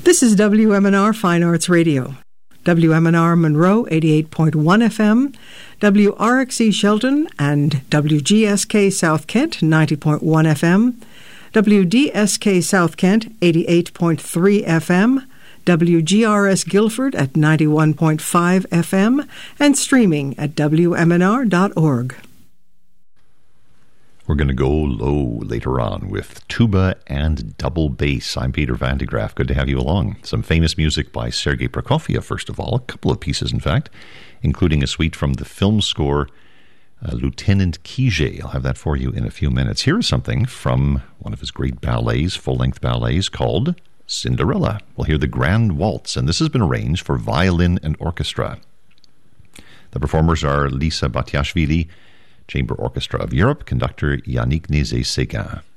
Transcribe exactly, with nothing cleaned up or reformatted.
This is W M N R Fine Arts Radio. W M N R Monroe, eighty-eight point one F M, W R X E Shelton and W G S K South Kent, ninety point one F M, W D S K South Kent, eighty-eight point three F M, W G R S Guilford at ninety-one point five F M, and streaming at W M N R dot org. We're going to go low later on with tuba and double bass. I'm Peter Van de Graaff. Good to have you along. Some famous music by Sergei Prokofiev, first of all. A couple of pieces, in fact, including a suite from the film score, uh, Lieutenant Kijé. I'll have that for you in a few minutes. Here is something from one of his great ballets, full-length ballets, called Cinderella. We'll hear the Grand Waltz, and this has been arranged for violin and orchestra. The performers are Lisa Batiashvili, Chamber Orchestra of Europe, conductor Yannick Nézet-Séguin.